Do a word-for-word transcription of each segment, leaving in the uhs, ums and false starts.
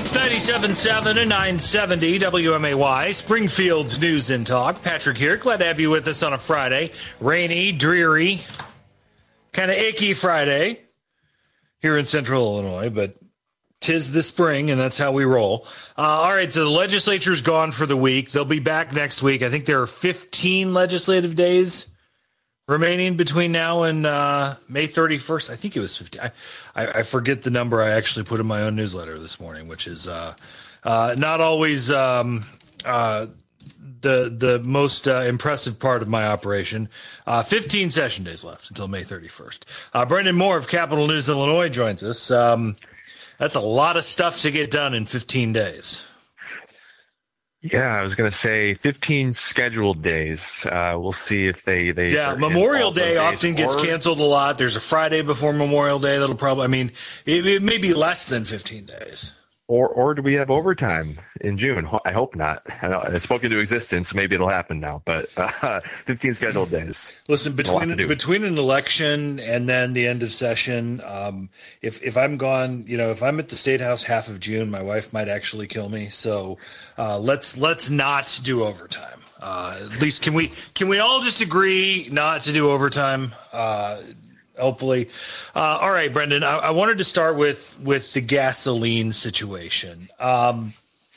It's ninety-seven point seven and nine seventy W M A Y, Springfield's News and Talk. Patrick here. Glad to have you with us on a Friday. Rainy, dreary, kind of icky Friday here in Central Illinois, but 'tis the spring, and that's how we roll. Uh, all right, so the legislature's gone for the week. They'll be back next week. I think there are fifteen legislative days remaining between now and uh, May thirty-first. I think it was fifteen. I, I, I forget the number I actually put in my own newsletter this morning, which is uh, uh, not always um, uh, the the most uh, impressive part of my operation. Uh, fifteen session days left until May thirty-first. Uh, Brendan Moore of Capital News Illinois joins us. Um, that's a lot of stuff to get done in fifteen days. Yeah, I was going to say fifteen scheduled days. Uh, we'll see if they they. Yeah, Memorial Day often gets canceled a lot. There's a Friday before Memorial Day that'll probably. I mean, it, it may be less than fifteen days. Or or do we have overtime in June? I hope not. I know, it's spoken to existence. Maybe it'll happen now. But uh, fifteen scheduled days. Listen, between between an election and then the end of session, um, if if I'm gone, you know, if I'm at the State House half of June, my wife might actually kill me. So uh, let's let's not do overtime. Uh, at least can we can we all just agree not to do overtime? Uh, Hopefully. Uh, all right, Brendan, I, I wanted to start with, with the gasoline situation. Um,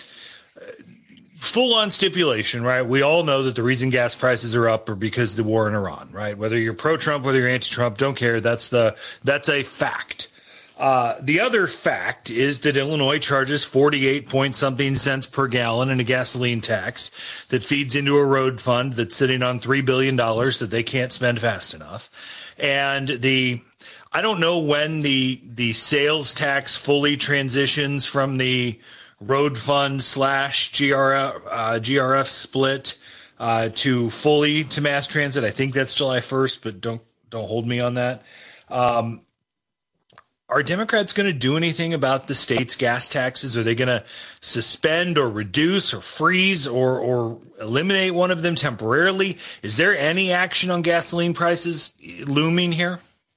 full on stipulation, right? We all know that the reason gas prices are up are because of the war in Iran, right? Whether you're pro-Trump, whether you're anti-Trump, don't care. That's the that's a fact. Uh, the other fact is that Illinois charges forty-eight point something cents per gallon in a gasoline tax that feeds into a road fund that's sitting on three billion dollars that they can't spend fast enough. And the, I don't know when the the sales tax fully transitions from the road fund slash G R F, uh, G R F split uh, to fully to mass transit. I think that's July first, but don't don't hold me on that. Um, are Democrats going to do anything about the state's gas taxes? Are they going to suspend or reduce or freeze or or eliminate one of them temporarily? Is there any action on gasoline prices looming here?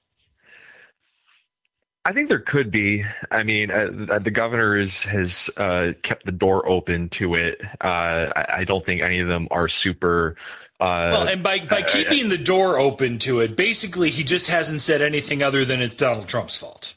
I think there could be. I mean, uh, the governor is, has uh, kept the door open to it. Uh, I, I don't think any of them are super. Uh, well, and by, by keeping uh, the door open to it, basically he just hasn't said anything other than it's Donald Trump's fault.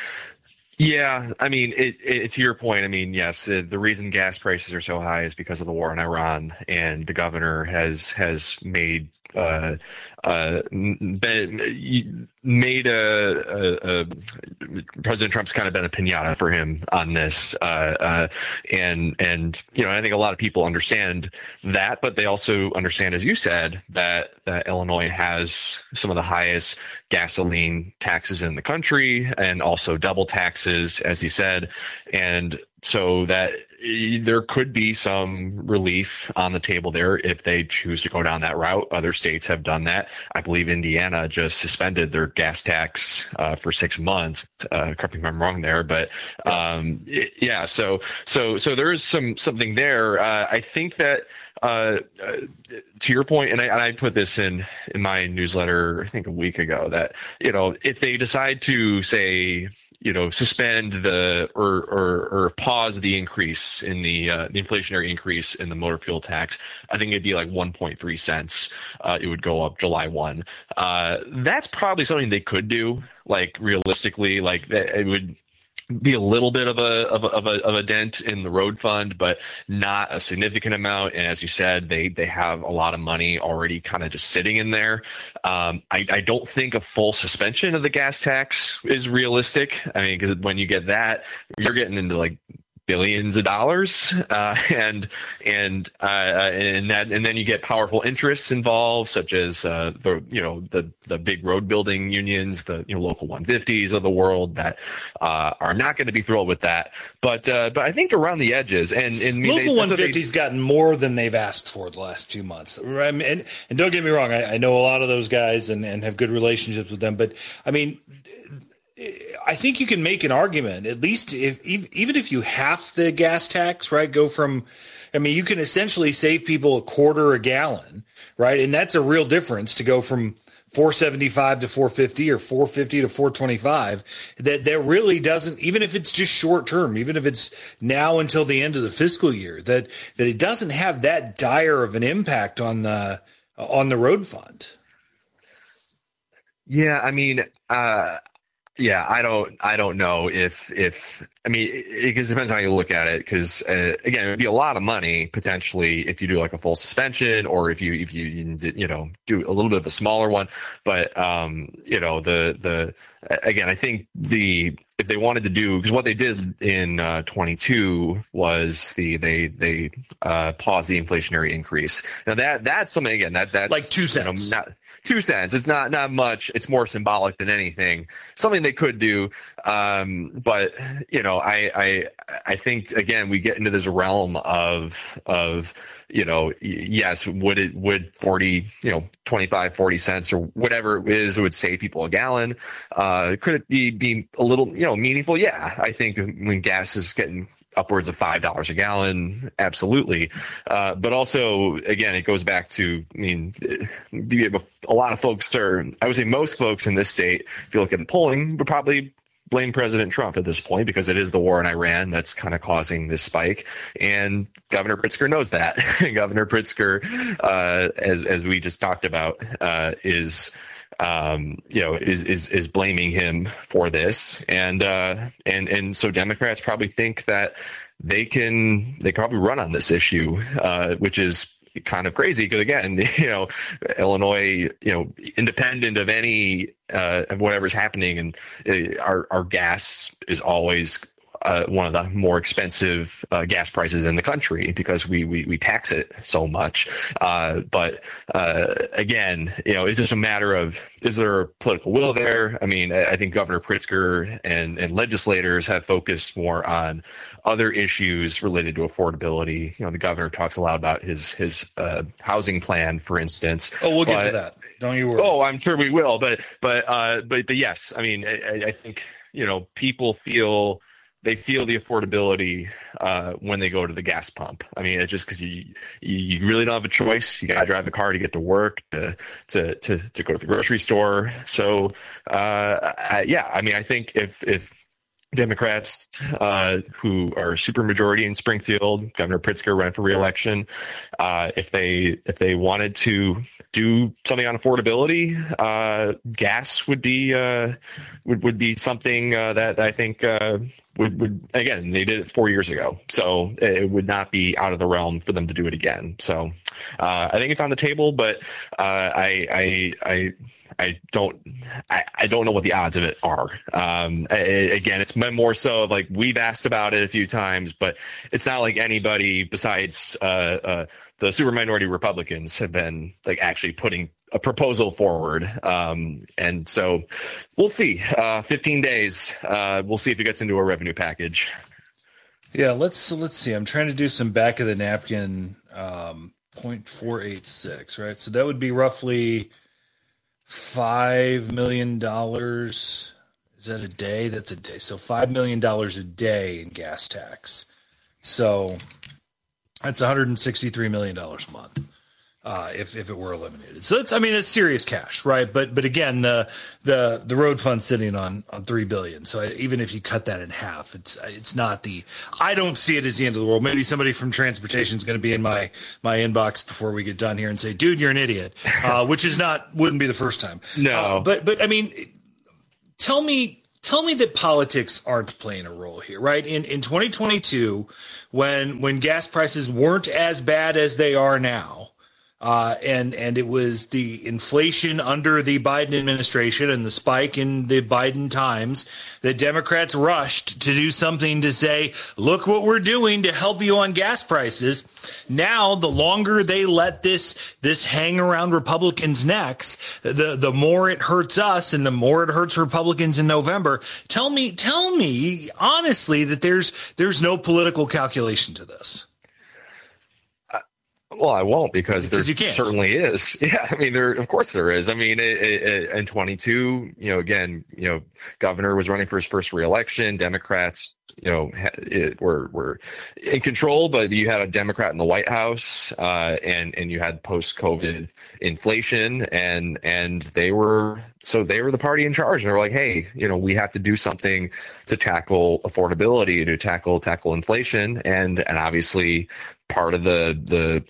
Yeah, I mean, it, it, to your point, I mean, yes, the, the reason gas prices are so high is because of the war in Iran, and the governor has has made uh, uh, been, made a, a, a President Trump's kind of been a piñata for him on this, uh, uh, and and you know, I think a lot of people understand that, but they also understand, as you said, that that Illinois has some of the highest gasoline taxes in the country, and also double taxes, as you said, and so that there could be some relief on the table there if they choose to go down that route. Other states have done that. I believe Indiana just suspended their gas tax uh, for six months. Uh, correct me if I'm wrong there, but um, it, yeah. So so so there is some something there. Uh, I think that. Uh, uh, to your point, and I, and I put this in, in my newsletter, I think a week ago, that, you know, if they decide to say, you know, suspend the or or, or pause the increase in the uh, the inflationary increase in the motor fuel tax, I think it'd be like one point three cents. Uh, it would go up July first. Uh, that's probably something they could do, like realistically, like that it would be a little bit of a, of a of a of a dent in the road fund, but not a significant amount. And as you said, they they have a lot of money already kind of just sitting in there. Um, I, I don't think a full suspension of the gas tax is realistic. I mean, because when you get that, you're getting into like billions of dollars, uh, and and uh, and that and then you get powerful interests involved, such as uh, the you know the the big road building unions, the you know local one fifties of the world that uh, are not going to be thrilled with that. But uh, but I think around the edges, and, and local one fifty's gotten more than they've asked for the last few months. I mean, and and don't get me wrong, I, I know a lot of those guys and, and have good relationships with them, but I mean, I think you can make an argument, at least if even if you half the gas tax, right, go from, I mean, you can essentially save people a quarter a gallon, right? And that's a real difference to go from four seventy-five to four fifty or four fifty to four twenty-five, that that really doesn't, even if it's just short term, even if it's now until the end of the fiscal year, that that it doesn't have that dire of an impact on the on the road fund. Yeah, I mean, uh, yeah, I don't, I don't know if, if, I mean, it, it depends on how you look at it. Because uh, again, it would be a lot of money potentially if you do like a full suspension, or if you, if you, you know, do a little bit of a smaller one. But um, you know, the, the, again, I think the, if they wanted to do, because what they did in uh, twenty-two was the they they uh, paused the inflationary increase. Now that that's something, again, that that's like two cents. You know, not, Two cents. It's not not much. It's more symbolic than anything. Something they could do, um, but you know, I I I think again we get into this realm of of you know, yes, would it would forty you know twenty-five, forty cents or whatever it is, it would save people a gallon. Uh, could it be be a little you know meaningful? Yeah, I think when gas is getting upwards of five dollars a gallon, absolutely. Uh, but also, again, it goes back to, I mean, a lot of folks are, I would say most folks in this state, if you look at the polling, would probably blame President Trump at this point, because it is the war in Iran that's kind of causing this spike. And Governor Pritzker knows that. Governor Pritzker, uh, as, as we just talked about, uh, is um, you know, is, is, is blaming him for this. And, uh, and, and so Democrats probably think that they can, they can probably run on this issue, uh, which is kind of crazy because, again, you know, Illinois, you know, independent of any, uh, of whatever's happening, and uh, our, our gas is always Uh, one of the more expensive uh, gas prices in the country because we we, we tax it so much. Uh, but uh, again, you know, it's just a matter of, is there a political will there? I mean, I, I think Governor Pritzker and, and legislators have focused more on other issues related to affordability. You know, the governor talks a lot about his his uh, housing plan, for instance. Oh, we'll but, get to that. Don't you worry. Oh, I'm sure we will. But but uh, but but yes, I mean, I, I think, you know, people feel. They feel the affordability uh, when they go to the gas pump. I mean, it's just because you, you really don't have a choice. You got to drive the car to get to work, to to to, to go to the grocery store. So, uh, I, yeah, I mean, I think if if Democrats uh, who are supermajority in Springfield, Governor Pritzker ran for re-election, uh, if they if they wanted to do something on affordability, uh, gas would be uh, would would be something uh, that I think uh, would would again, they did it four years ago, so it would not be out of the realm for them to do it again. So uh, I think it's on the table, but uh, I I I. I don't, I, I don't know what the odds of it are. Um, I, again, it's more so like we've asked about it a few times, but it's not like anybody besides uh, uh, the super minority Republicans have been like actually putting a proposal forward. Um, and so we'll see. Uh, fifteen days. Uh, we'll see if it gets into a revenue package. Yeah, let's let's see. I'm trying to do some back of the napkin. Um, zero point four eight six, right? So that would be roughly five million dollars. Is that a day? That's a day. So five million dollars a day in gas tax. So that's one hundred sixty-three million dollars a month. Uh, if, if it were eliminated. So it's, I mean, it's serious cash, right? But, but again, the, the, the road fund's sitting on, on three billion. So I, even if you cut that in half, it's, it's not the, I don't see it as the end of the world. Maybe somebody from transportation is going to be in my, my inbox before we get done here and say, dude, you're an idiot. Uh, which is not, wouldn't be the first time. No, uh, but, but I mean, tell me, tell me that politics aren't playing a role here, right? In, in twenty twenty-two, when, when gas prices weren't as bad as they are now, Uh, and, and it was the inflation under the Biden administration and the spike in the Biden times that Democrats rushed to do something to say, look what we're doing to help you on gas prices. Now, the longer they let this, this hang around Republicans' necks, the, the more it hurts us and the more it hurts Republicans in November. Tell me, tell me honestly that there's, there's no political calculation to this. Well, I won't because, because there certainly is. Yeah, I mean, there of course there is. I mean, it, it, in twenty-two, you know, again, you know, governor was running for his first reelection. Democrats you know, it, were were in control, but you had a Democrat in the White House, uh, and and you had post-COVID inflation, and and they were so they were the party in charge. And they were like, hey, you know, we have to do something to tackle affordability, to tackle tackle inflation, and and obviously part of the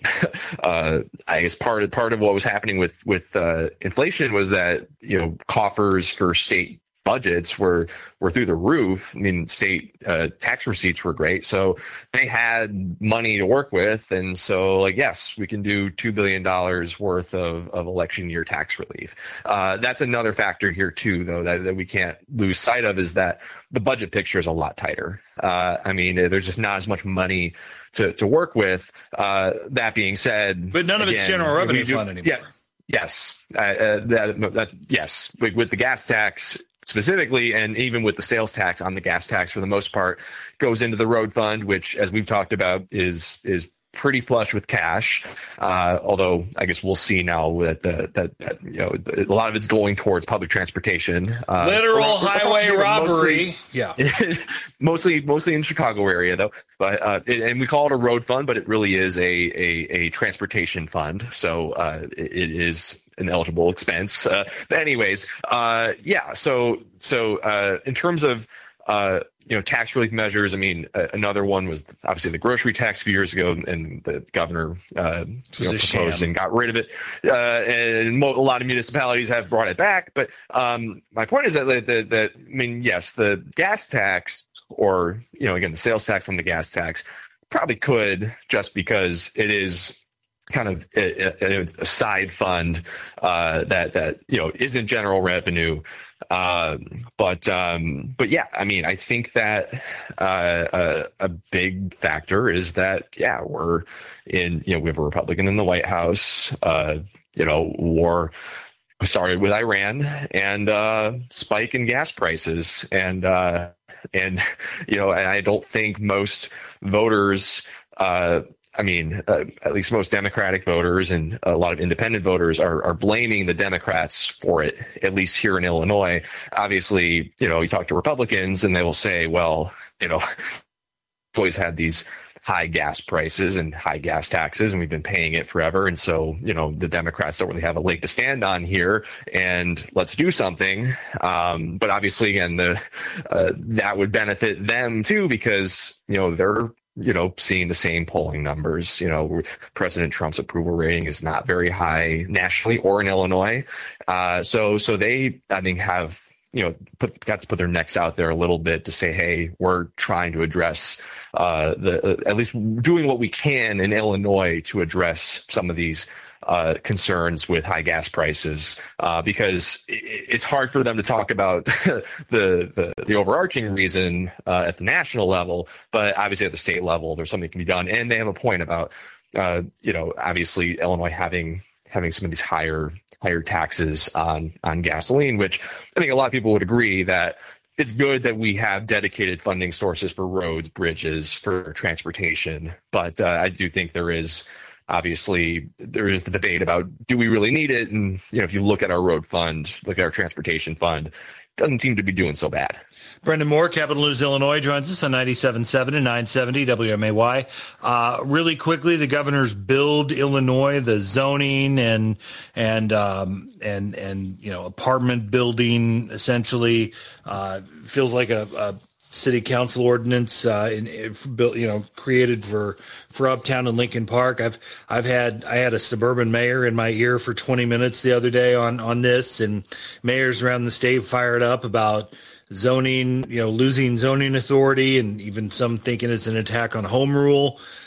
the uh, I guess part of part of what was happening with with uh, inflation was that, you know, coffers for state budgets were were through the roof. I mean, state uh, tax receipts were great, so they had money to work with, and so like, yes, we can do two billion dollars worth of, of election year tax relief. Uh, that's another factor here too, though, that, that we can't lose sight of, is that the budget picture is a lot tighter. Uh, I mean, there's just not as much money to to work with. Uh, that being said, but none of again, it's general revenue do, fund anymore. Yeah, yes, uh, uh, that, that yes, with, with the gas tax specifically, and even with the sales tax on the gas tax, for the most part, goes into the road fund, which, as we've talked about, is is pretty flush with cash. Uh, although I guess we'll see now that the, that, that you know a lot of it's going towards public transportation, uh, literal highway robbery. Mostly, yeah, mostly mostly in the Chicago area though. But uh, it, and we call it a road fund, but it really is a a, a transportation fund. So uh, it, it is an eligible expense. Uh, but anyways, uh, yeah. So so uh, in terms of uh, you know, tax relief measures, I mean, uh, another one was obviously the grocery tax a few years ago, and the governor uh, you know, proposed and got rid of it. Uh, and mo- a lot of municipalities have brought it back. But um, my point is that, that, that, I mean, yes, the gas tax, or, you know, again, the sales tax on the gas tax probably could, just because it is kind of a, a, a side fund uh, that that you know isn't general revenue, uh, but um, but yeah, I mean, I think that uh, a, a big factor is that yeah, we're in you know we have a Republican in the White House. Uh, you know, war started with Iran and uh, spike in gas prices, and uh, and you know, and I don't think most voters. Uh, I mean, uh, at least most Democratic voters and a lot of independent voters are, are blaming the Democrats for it, at least here in Illinois. Obviously, you know, you talk to Republicans and they will say, well, you know, always had these high gas prices and high gas taxes, and we've been paying it forever. And so, you know, the Democrats don't really have a leg to stand on here, and let's do something. Um, but obviously, again, the uh, that would benefit them too, because, you know, they're you know, seeing the same polling numbers. You know, President Trump's approval rating is not very high nationally or in Illinois. Uh, so, so they, I think, have, you know, put, got to put their necks out there a little bit to say, hey, we're trying to address, uh, the, uh, at least doing what we can in Illinois to address some of these Uh, concerns with high gas prices, uh, because it, it's hard for them to talk about the, the the overarching reason uh, at the national level, but obviously at the state level, there's something that can be done. And they have a point about, uh, you know, obviously Illinois having having some of these higher higher taxes on on gasoline, which I think a lot of people would agree that it's good that we have dedicated funding sources for roads, bridges, for transportation. But uh, I do think there is. Obviously, there is the debate about, do we really need it? And, you know, if you look at our road fund, look at our transportation fund, it doesn't seem to be doing so bad. Brendan Moore, Capital News Illinois, joins us on ninety-seven point seven and nine seventy W M A Y. Uh, really quickly, the governor's Build Illinois, the zoning and and um, and and you know apartment building essentially uh, feels like a, a city council ordinance, uh, in, built, you know, created for, for Uptown and Lincoln Park. I've, I've had, I had a suburban mayor in my ear for twenty minutes the other day on, on this, and mayors around the state fired up about zoning, you know, losing zoning authority, and even some thinking it's an attack on home rule.